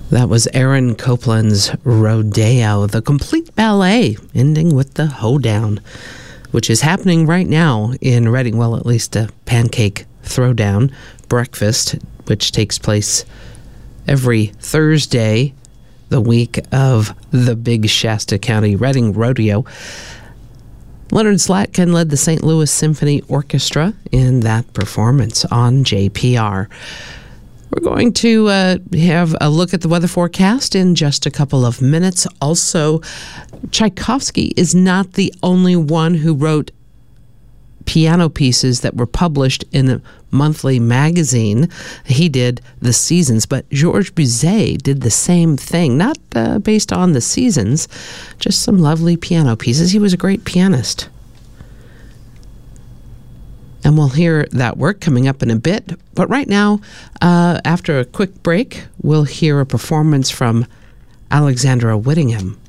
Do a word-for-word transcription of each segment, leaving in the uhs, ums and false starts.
That was Aaron Copland's Rodeo, the complete ballet, ending with the hoedown, which is happening right now in Reading. Well, at least a pancake throwdown breakfast, which takes place every Thursday, the week of the big Shasta County Reading Rodeo. Leonard Slatkin led the Saint Louis Symphony Orchestra in that performance on J P R. We're going to uh, have a look at the weather forecast in just a couple of minutes. Also, Tchaikovsky is not the only one who wrote piano pieces that were published in a monthly magazine. He did The Seasons, but Georges Bizet did the same thing, not uh, based on the seasons, just some lovely piano pieces. He was a great pianist. And we'll hear that work coming up in a bit. But right now, uh, after a quick break, we'll hear a performance from Alexandra Whittingham.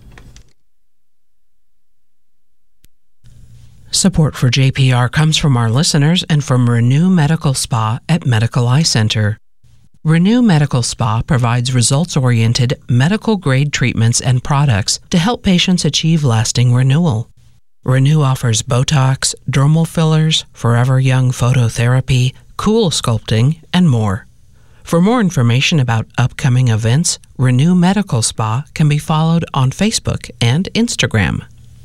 Support for J P R comes from our listeners and from Renew Medical Spa at Medical Eye Center. Renew Medical Spa provides results-oriented, medical-grade treatments and products to help patients achieve lasting renewal. Renew offers Botox, dermal fillers, Forever Young phototherapy, cool sculpting, and more. For more information about upcoming events, Renew Medical Spa can be followed on Facebook and Instagram.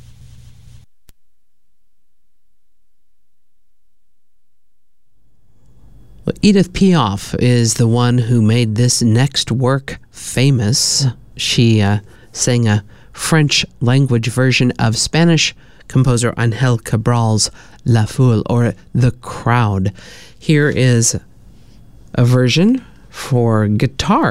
Well, Edith Piaf is the one who made this next work famous. She uh, sang a French language version of Spanish composer Angel Cabral's La Foule, or The Crowd. Here is a version for guitar